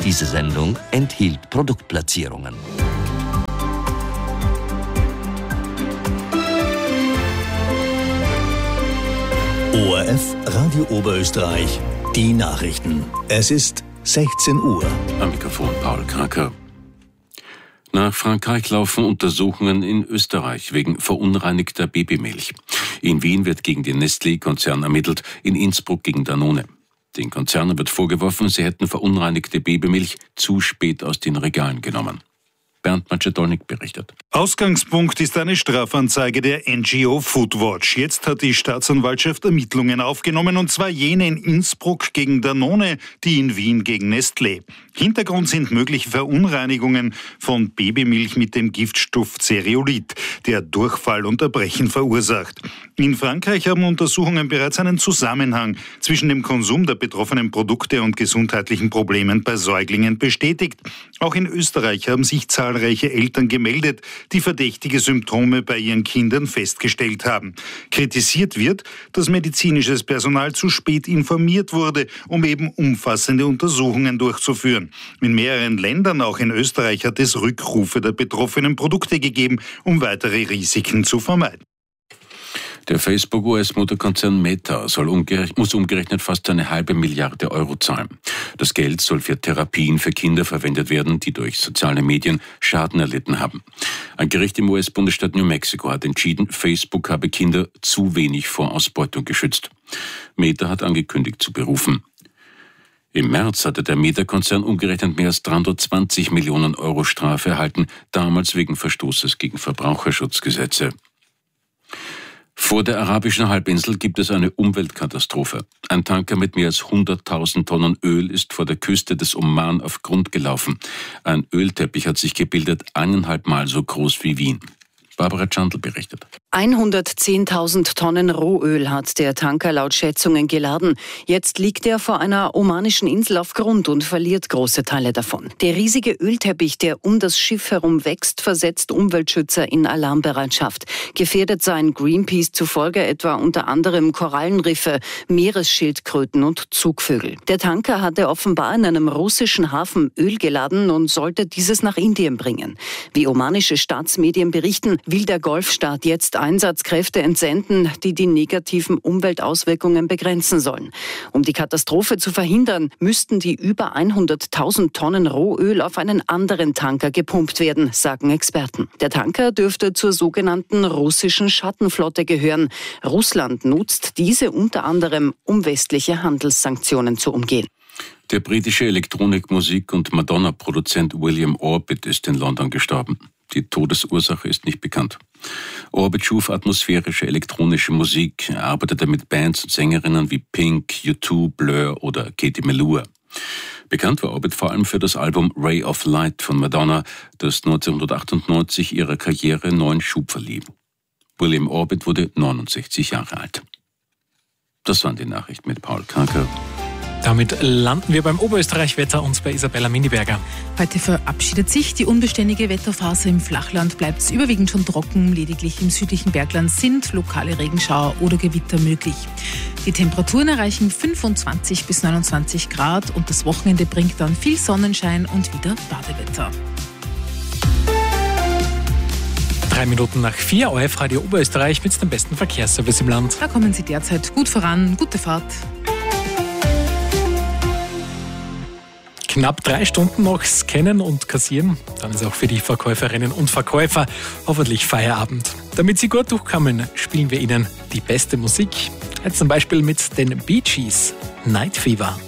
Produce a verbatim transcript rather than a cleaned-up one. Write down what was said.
Diese Sendung enthielt Produktplatzierungen. O R F Radio Oberösterreich, die Nachrichten. Es ist sechzehn Uhr. Am Mikrofon Paul Kraker. Nach Frankreich laufen Untersuchungen in Österreich wegen verunreinigter Babymilch. In Wien wird gegen den Nestlé-Konzern ermittelt, in Innsbruck gegen Danone. Den Konzernen wird vorgeworfen, sie hätten verunreinigte Babymilch zu spät aus den Regalen genommen. Bernd Macedolnik berichtet. Ausgangspunkt ist eine Strafanzeige der N G O Foodwatch. Jetzt hat die Staatsanwaltschaft Ermittlungen aufgenommen, und zwar jene in Innsbruck gegen Danone, die in Wien gegen Nestlé. Hintergrund sind mögliche Verunreinigungen von Babymilch mit dem Giftstoff Zereolit, der Durchfall und Erbrechen verursacht. In Frankreich haben Untersuchungen bereits einen Zusammenhang zwischen dem Konsum der betroffenen Produkte und gesundheitlichen Problemen bei Säuglingen bestätigt. Auch in Österreich haben sich zahlreiche Eltern gemeldet, die verdächtige Symptome bei ihren Kindern festgestellt haben. Kritisiert wird, dass medizinisches Personal zu spät informiert wurde, um eben umfassende Untersuchungen durchzuführen. In mehreren Ländern, auch in Österreich, hat es Rückrufe der betroffenen Produkte gegeben, um weitere Risiken zu vermeiden. Der Facebook-U S-Mutterkonzern Meta soll umgerechnet, muss umgerechnet fast eine halbe Milliarde Euro zahlen. Das Geld soll für Therapien für Kinder verwendet werden, die durch soziale Medien Schaden erlitten haben. Ein Gericht im U S-Bundesstaat New Mexico hat entschieden, Facebook habe Kinder zu wenig vor Ausbeutung geschützt. Meta hat angekündigt zu berufen. Im März hatte der Meta-Konzern umgerechnet mehr als dreihundertzwanzig Millionen Euro Strafe erhalten, damals wegen Verstoßes gegen Verbraucherschutzgesetze. Vor der arabischen Halbinsel gibt es eine Umweltkatastrophe. Ein Tanker mit mehr als hunderttausend Tonnen Öl ist vor der Küste des Oman auf Grund gelaufen. Ein Ölteppich hat sich gebildet, eineinhalb Mal so groß wie Wien. Barbara Chandl berichtet. hundertzehntausend Tonnen Rohöl hat der Tanker laut Schätzungen geladen. Jetzt liegt er vor einer omanischen Insel auf Grund und verliert große Teile davon. Der riesige Ölteppich, der um das Schiff herum wächst, versetzt Umweltschützer in Alarmbereitschaft. Gefährdet seien Greenpeace zufolge etwa unter anderem Korallenriffe, Meeresschildkröten und Zugvögel. Der Tanker hatte offenbar in einem russischen Hafen Öl geladen und sollte dieses nach Indien bringen. Wie omanische Staatsmedien berichten, will der Golfstaat jetzt Einsatzkräfte entsenden, die die negativen Umweltauswirkungen begrenzen sollen. Um die Katastrophe zu verhindern, müssten die über hunderttausend Tonnen Rohöl auf einen anderen Tanker gepumpt werden, sagen Experten. Der Tanker dürfte zur sogenannten russischen Schattenflotte gehören. Russland nutzt diese unter anderem, um westliche Handelssanktionen zu umgehen. Der britische Elektronikmusik- und Madonna-Produzent William Orbit ist in London gestorben. Die Todesursache ist nicht bekannt. Orbit schuf atmosphärische elektronische Musik. Er arbeitete mit Bands und Sängerinnen wie Pink, U zwei, Blur oder Katie Melua. Bekannt war Orbit vor allem für das Album Ray of Light von Madonna, das neunzehnhundertachtundneunzig ihrer Karriere neuen Schub verlieh. William Orbit wurde neunundsechzig Jahre alt. Das waren die Nachrichten mit Paul Kraker. Damit landen wir beim Oberösterreich-Wetter und bei Isabella Miniberger. Heute verabschiedet sich die unbeständige Wetterphase. Im Flachland bleibt es überwiegend schon trocken. Lediglich im südlichen Bergland sind lokale Regenschauer oder Gewitter möglich. Die Temperaturen erreichen fünfundzwanzig bis neunundzwanzig Grad und das Wochenende bringt dann viel Sonnenschein und wieder Badewetter. Drei Minuten nach vier, O R F Radio Oberösterreich mit dem besten Verkehrsservice im Land. Da kommen Sie derzeit gut voran. Gute Fahrt. Knapp drei Stunden noch scannen und kassieren. Dann ist auch für die Verkäuferinnen und Verkäufer hoffentlich Feierabend. Damit Sie gut durchkommen, spielen wir Ihnen die beste Musik. Jetzt zum Beispiel mit den Bee Gees, Night Fever.